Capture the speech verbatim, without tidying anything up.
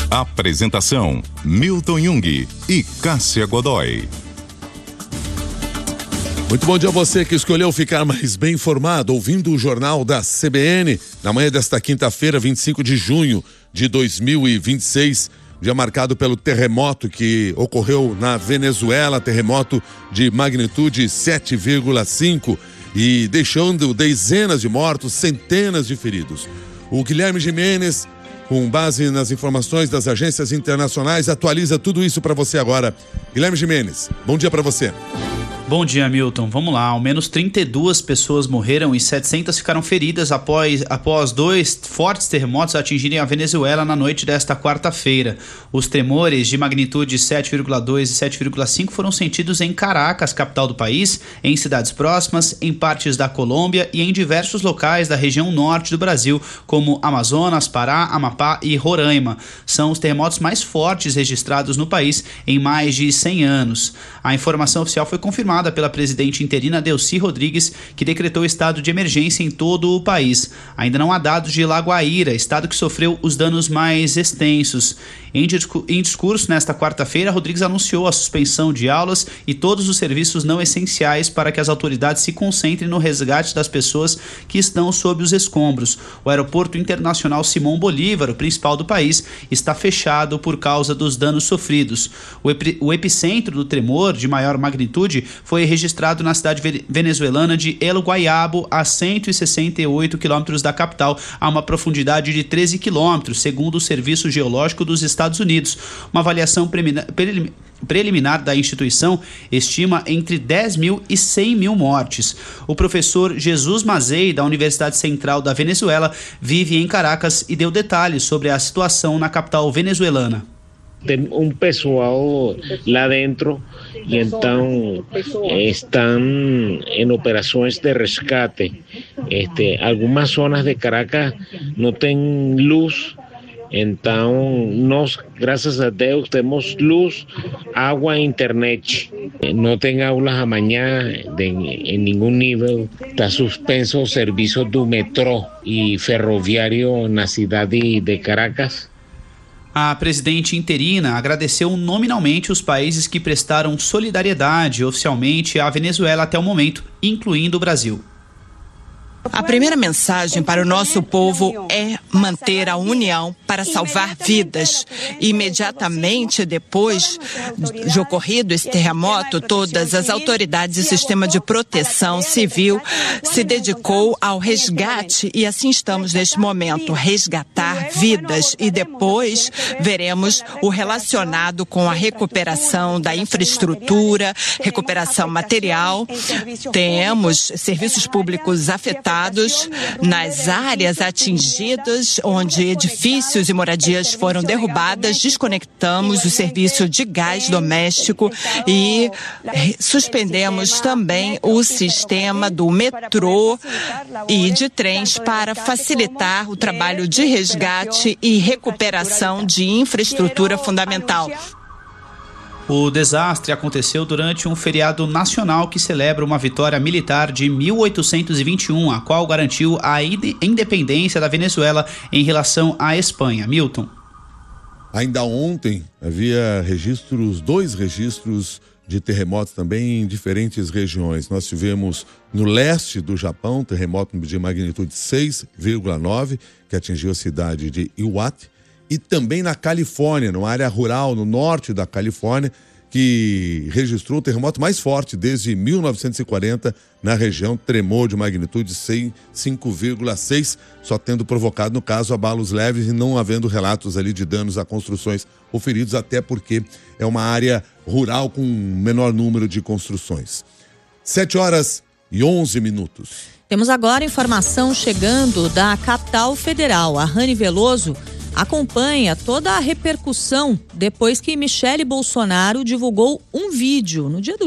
Apresentação: Milton Jung e Cássia Godoy. Muito bom dia a você que escolheu ficar mais bem informado, ouvindo o Jornal da C B N, na manhã desta quinta-feira, vinte e cinco de junho de dois mil e vinte e seis, dia marcado pelo terremoto que ocorreu na Venezuela, terremoto de magnitude sete vírgula cinco e deixando dezenas de mortos, centenas de feridos. O Guilherme Gimenez, com base nas informações das agências internacionais, atualiza tudo isso para você agora. Guilherme Gimenez, bom dia para você. Bom dia, Milton. Vamos lá. Ao menos trinta e duas pessoas morreram e setecentas ficaram feridas após, após dois fortes terremotos atingirem a Venezuela na noite desta quarta-feira. Os tremores de magnitude sete vírgula dois e sete vírgula cinco foram sentidos em Caracas, capital do país, em cidades próximas, em partes da Colômbia e em diversos locais da região norte do Brasil, como Amazonas, Pará, Amapá e Roraima. São os terremotos mais fortes registrados no país em mais de cem anos. A informação oficial foi confirmada pela presidente interina Delcy Rodrigues, que decretou estado de emergência em todo o país. Ainda não há dados de Lagoaíra, estado que sofreu os danos mais extensos. Em, discu- em discurso nesta quarta-feira, Rodrigues anunciou a suspensão de aulas e todos os serviços não essenciais para que as autoridades se concentrem no resgate das pessoas que estão sob os escombros. O aeroporto internacional Simão Bolívar, o principal do país, está fechado por causa dos danos sofridos. O, epi- o epicentro do tremor de maior magnitude foi registrado na cidade venezuelana de El Guayabo, a cento e sessenta e oito quilômetros da capital, a uma profundidade de treze quilômetros, segundo o Serviço Geológico dos Estados Unidos. Uma avaliação preliminar da instituição estima entre dez mil e cem mil mortes. O professor Jesus Mazei, da Universidade Central da Venezuela, vive em Caracas e deu detalhes sobre a situação na capital venezuelana. Tem um pessoal lá dentro e então estão em operações de resgate. Este, algumas zonas de Caracas não têm luz, então nós, graças a Deus, temos luz, água e internet. Não tem aulas amanhã de, em nenhum nível. Está suspenso o serviço do metrô e ferroviário na cidade de Caracas. A presidente interina agradeceu nominalmente os países que prestaram solidariedade oficialmente à Venezuela até o momento, incluindo o Brasil. A primeira mensagem para o nosso povo é manter a união para salvar vidas. Imediatamente depois de ocorrido esse terremoto, todas as autoridades e sistema de proteção civil se dedicou ao resgate e assim estamos neste momento, resgatar vidas, e depois veremos o relacionado com a recuperação da infraestrutura, recuperação material. Temos serviços públicos afetados nas áreas atingidas, onde edifícios e moradias foram derrubadas. Desconectamos o serviço de gás doméstico e suspendemos também o sistema do metrô e de trens para facilitar o trabalho de resgate e recuperação de infraestrutura fundamental. O desastre aconteceu durante um feriado nacional que celebra uma vitória militar de mil oitocentos e vinte e um, a qual garantiu a independência da Venezuela em relação à Espanha. Milton. Ainda ontem havia registros, dois registros de terremotos também em diferentes regiões. Nós tivemos no leste do Japão, terremoto de magnitude seis vírgula nove, que atingiu a cidade de Iwate, e também na Califórnia, numa área rural, no norte da Califórnia, que registrou o terremoto mais forte desde mil novecentos e quarenta na região, tremor de magnitude cinco vírgula seis, só tendo provocado, no caso, abalos leves e não havendo relatos ali de danos a construções ou feridos, até porque é uma área rural com menor número de construções. sete horas e onze minutos. Temos agora informação chegando da capital federal. A Rani Veloso acompanha toda a repercussão depois que Michele Bolsonaro divulgou um vídeo no dia do